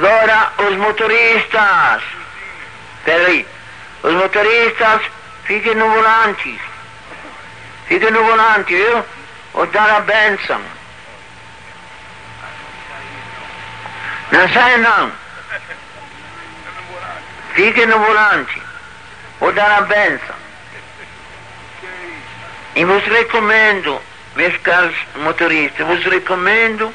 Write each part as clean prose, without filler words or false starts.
Agora os motoristas, peraí, os motoristas fiquem no volante, viu? Vou dar a bênção. Não sai não. Fiquem no volante, vou dar a bênção. E vos recomendo, meus caros motoristas, vos recomendo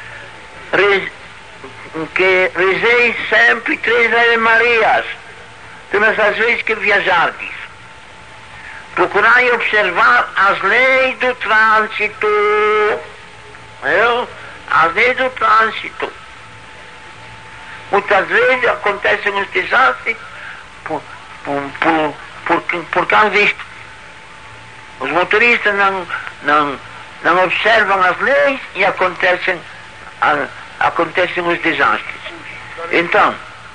que rezeis sempre 3 Ave Marias todas as vezes que viajardes. Procurai observar as leis do trânsito, as leis do trânsito. Muitas vezes acontecem os desastres por causa disto. Os motoristas não observam as leis e acontecem os desastres. Então,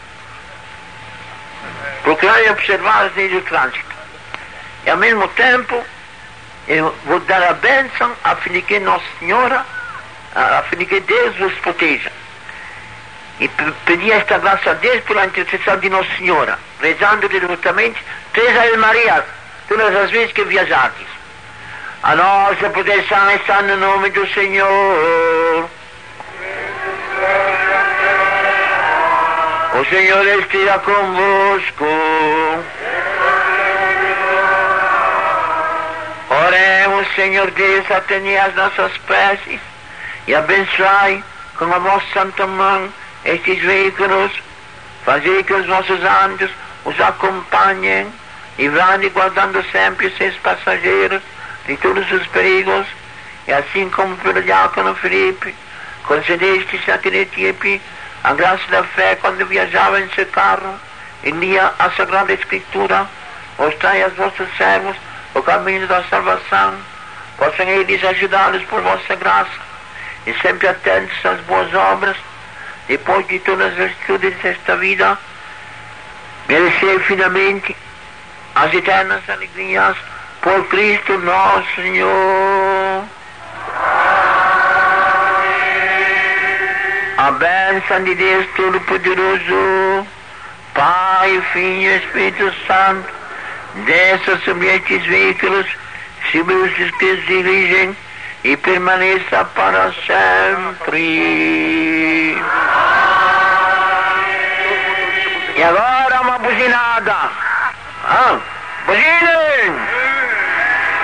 procurai observar as leis do trânsito. E ao mesmo tempo, eu vou dar a bênção a fim de que Nossa Senhora, a fim de que Deus vos proteja. E pedir esta graça a Deus pela intercessão de Nossa Senhora, rezando devotamente 3 Ave Marias todas as vezes que viajardes. A nossa proteção está no nome do Senhor. O Senhor esteja convosco. Oremos, Senhor Deus, atendei as nossas preces e abençoai com a vossa santa mão estes veículos. Fazei que os vossos anjos os acompanhem, livrando e guardando sempre os seus passageiros de todos os perigos, e assim como pelo diácono Filipe concedestes a Tiretipe a graça da fé quando viajava em seu carro e lia a Sagrada Escritura. Mostrai aos vossos servos o caminho da salvação, possam eles ajudá-los por vossa graça, e sempre atentos às boas obras, depois de todas as virtudes desta vida, merecer finalmente as eternas alegrias por Cristo nosso Senhor. A bênção de Deus Todo-Poderoso, Pai, Filho e Espírito Santo, desça sobre estes veículos, sobre os que se dirigem, e permaneça para sempre. E agora uma buzinada. Buzinem!